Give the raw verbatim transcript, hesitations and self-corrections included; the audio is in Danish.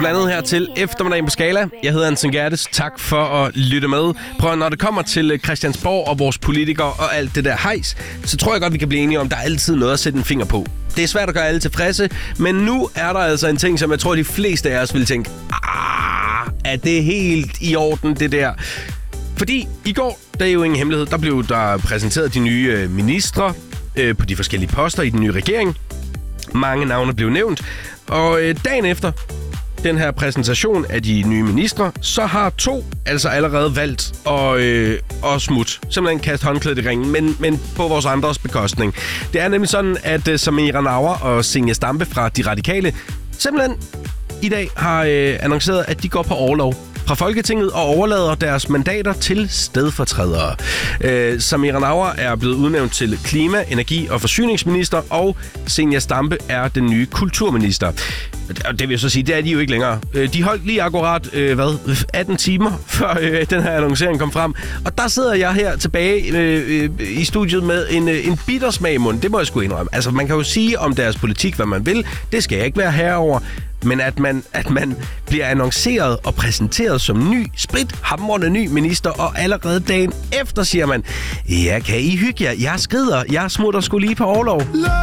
blandet her til eftermiddagen på Skala. Jeg hedder Anton Gerdes. Tak for at lytte med. Prøv, når det kommer til Christiansborg og vores politikere og alt det der hejs, så tror jeg godt, vi kan blive enige om, der er altid noget at sætte en finger på. Det er svært at gøre alle tilfredse, men nu er der altså en ting, som jeg tror, de fleste af os vil tænke, ah, er det helt i orden, det der? Fordi i går, der er jo ingen hemmelighed, der blev der præsenteret de nye ministre øh, på de forskellige poster i den nye regering. Mange navne blev nævnt, og øh, dagen efter den her præsentation af de nye ministre, så har to altså allerede valgt at, øh, at smutte. Simpelthen kaste håndklædet i ringen, men, men på vores andres bekostning. Det er nemlig sådan, at øh, Samira Nawa og Zenia Stampe fra De Radikale simpelthen i dag har øh, annonceret, at de går på orlov fra Folketinget og overlader deres mandater til stedfortrædere. Øh, Samira Nawa er blevet udnævnt til klima-, energi- og forsyningsminister, og Zenia Stampe er den nye kulturminister. Og det vil jeg så sige, det er de jo ikke længere. De holdt lige akkurat, øh, hvad, atten timer, før øh, den her annoncering kom frem. Og der sidder jeg her tilbage øh, i studiet med en, øh, en bitter smag i munden. Det må jeg sgu indrømme. Altså, man kan jo sige om deres politik, hvad man vil. Det skal jeg ikke være herover. Men at man, at man bliver annonceret og præsenteret som ny, sprithamrende ny minister, og allerede dagen efter siger man, ja, kan I hygge jer? Jeg skrider. Jeg smutter sgu lige på orlov.